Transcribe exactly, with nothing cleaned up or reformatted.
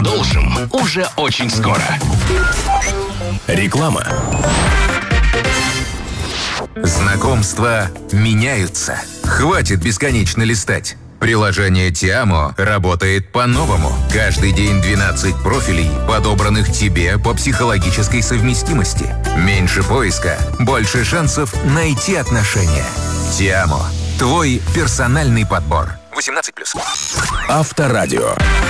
Продолжим уже очень скоро. Реклама. Знакомства меняются. Хватит бесконечно листать. Приложение Тиамо работает по-новому. Каждый день двенадцать профилей, подобранных тебе по психологической совместимости. Меньше поиска, больше шансов найти отношения. Тиамо. Твой персональный подбор. восемнадцать плюс. Авторадио.